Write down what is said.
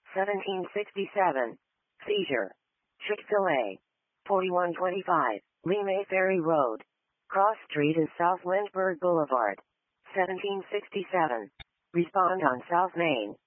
1767. Seizure. Chick-fil-A. 4125. Lee Ferry Road. Cross Street and South Lindbergh Boulevard. 1767. Respond on South Main.